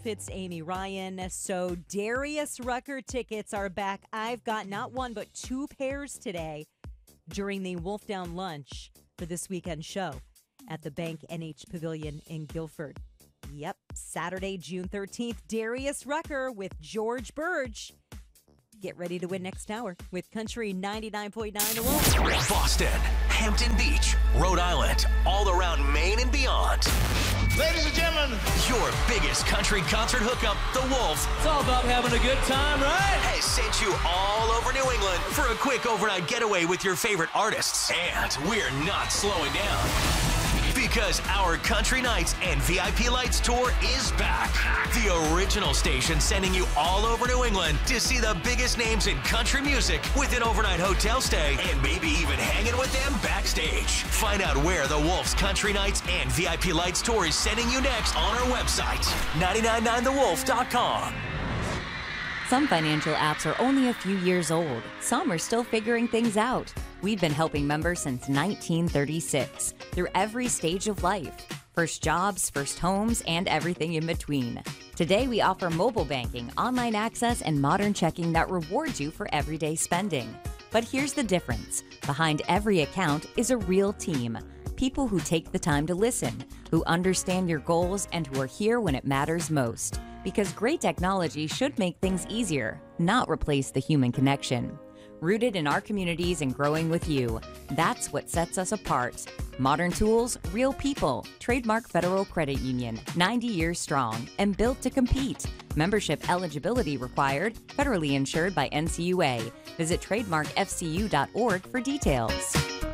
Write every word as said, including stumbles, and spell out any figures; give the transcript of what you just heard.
It's Amy Ryan. So Darius Rucker tickets are back. I've got not one, but two pairs today during the Wolf Down lunch for this weekend show at the Bank N H Pavilion in Guilford. Yep, Saturday, June thirteenth, Darius Rucker with George Burge. Get ready to win next hour with Country ninety-nine point nine The Wolf. Boston, Hampton Beach, Rhode Island, all around Maine and beyond. Ladies and gentlemen, your biggest country concert hookup, The Wolf. It's all about having a good time, right? Has sent you all over New England for a quick overnight getaway with your favorite artists. And we're not slowing down. Because our Country Nights and V I P Lights tour is back. The original station sending you all over New England to see the biggest names in country music with an overnight hotel stay and maybe even hanging with them backstage. Find out where the Wolf's Country Nights and V I P Lights tour is sending you next on our website, nine nine nine the wolf dot com. Some financial apps are only a few years old. Some are still figuring things out. We've been helping members since nineteen thirty-six, through every stage of life. First jobs, first homes, and everything in between. Today, we offer mobile banking, online access, and modern checking that rewards you for everyday spending. But here's the difference. Behind every account is a real team. People who take the time to listen, who understand your goals, and who are here when it matters most. Because great technology should make things easier, not replace the human connection. Rooted in our communities and growing with you. That's what sets us apart. Modern tools, real people. Trademark Federal Credit Union, ninety years strong and built to compete. Membership eligibility required, federally insured by N C U A. Visit trademark f c u dot org for details.